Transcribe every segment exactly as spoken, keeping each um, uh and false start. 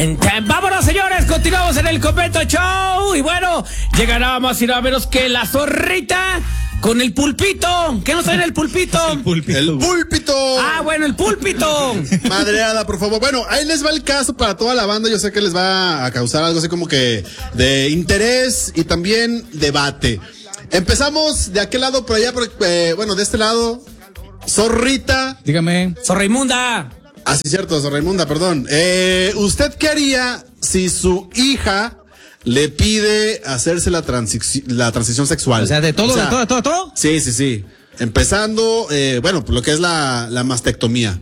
Ten, ten. Vámonos, señores, continuamos en el Copeto Show. Y bueno, llegará más y nada menos que la zorrita con el pulpito. ¿Qué nos trae el pulpito? El pulpito. El púlpito. Ah, bueno, el pulpito. Madreada, por favor. Bueno, ahí les va el caso para toda la banda. Yo sé que les va a causar algo así como que de interés y también debate. Empezamos de aquel lado por allá, por, eh, bueno, de este lado. Zorrita. Dígame. Zorra inmunda. Ah, sí, cierto, Zorraimunda, perdón. Eh, ¿usted qué haría si su hija le pide hacerse la, transi- la transición sexual? O sea, de todo, O sea, de todo, de todo, de todo. Sí, sí, sí. Empezando, eh, bueno, por lo que es la, la mastectomía.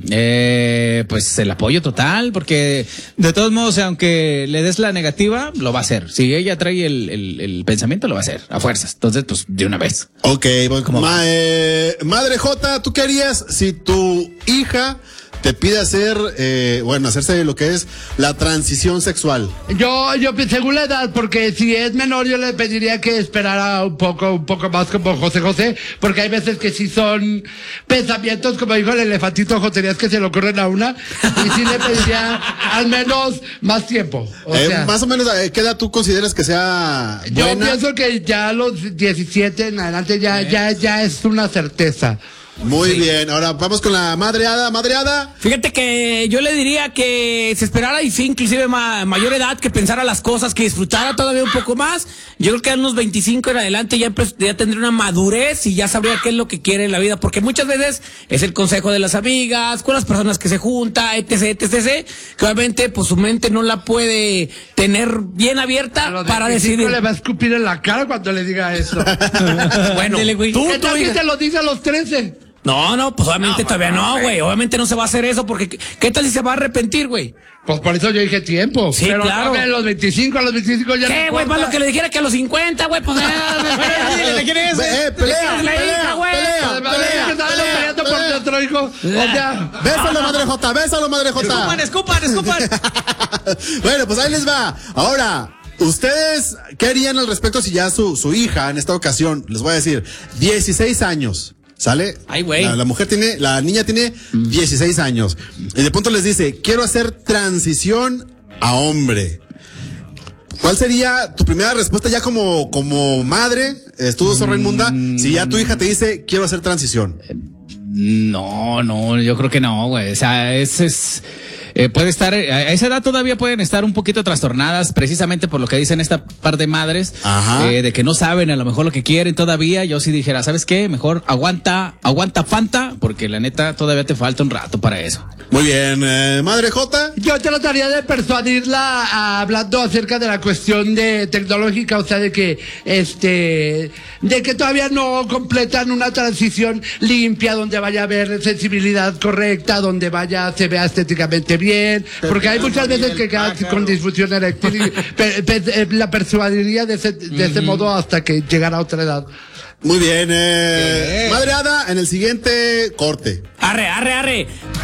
Eh, pues el apoyo total, porque de todos modos, aunque le des la negativa, lo va a hacer. Si ella trae el, el, el pensamiento, lo va a hacer, a fuerzas. Entonces, pues, de una vez. Ok, bueno, ¿Cómo ma- eh, Madre J, ¿tú qué harías si tu hija te pide hacer, eh, bueno, hacerse lo que es la transición sexual? Yo, yo, según la edad, porque si es menor, yo le pediría que esperara un poco, un poco más como José José, porque hay veces que sí son pensamientos, como dijo el elefantito Joterías, que se le ocurren a una, y sí le pediría al menos más tiempo. O Eh, sea, más o menos, eh, ¿qué edad tú consideras que sea yo buena? pienso que ya a los diecisiete en adelante ya, ya, ya es una certeza. Muy bien, ahora vamos con la madreada, madreada. Fíjate que yo le diría que se esperara y sí, inclusive ma- mayor edad, que pensara las cosas, que disfrutara todavía un poco más. Yo creo que a unos veinticinco en adelante ya, pues, ya tendría una madurez y ya sabría qué es lo que quiere en la vida, porque muchas veces es el consejo de las amigas, con las personas que se junta, etc, etc, etc, que obviamente pues su mente no la puede tener bien abierta A los para veinticinco decidir. le va a escupir en la cara cuando le diga eso. Bueno, Ándele, güey. tú, ¿Qué tú, tal que hija. te lo dice a los trece? No, no, pues obviamente todavía no, güey. Obviamente no se va a hacer eso porque ¿qué, qué tal si se va a arrepentir, güey? Pues por eso yo dije tiempo. Sí, pero claro. a los veinticinco, a los veinticinco ya ¿Qué, no güey? Más importa. lo que le dijera que a los cincuenta, güey, pues... ¿De quién es? Eh, pelea, La hija, pelea, güey. pelea, Además, pelea, que estaba pelea, peleando por pelea. nuestro hijo. O sea, Bésalo, Madre J, bésalo, Madre J. Escupan, escupan, escupan. Bueno, pues ahí les va. Ahora, ¿ustedes qué harían al respecto si ya su, su hija, en esta ocasión, les voy a decir, dieciséis años, ¿sale? Ay, güey. La, la mujer tiene, la niña tiene dieciséis años. Y de pronto les dice, quiero hacer transición a hombre. ¿Cuál sería tu primera respuesta ya como, como madre, estudio Zorraimunda, si ya tu hija te dice, quiero hacer transición? No, no, yo creo que no, güey. O sea, ese es... Eh, puede estar, eh, a esa edad todavía pueden estar un poquito trastornadas, precisamente por lo que dicen esta par de madres, Ajá. eh, de que no saben a lo mejor lo que quieren todavía. Yo sí dijera, ¿sabes qué? Mejor aguanta, aguanta Fanta, porque la neta todavía te falta un rato para eso. Muy bien, eh, Madre J. yo trataría de persuadirla a- hablando acerca de la cuestión de tecnológica, o sea, de que este, de que todavía no completan una transición limpia, donde vaya a haber sensibilidad correcta, donde vaya, se vea estéticamente bien, porque hay muchas veces que quedan con disfunción eréctil y pe- pe- eh, la persuadiría de ese, de ese modo hasta que llegara a otra edad. Muy bien, eh, Madre Ada, en el siguiente corte. Arre, arre, arre.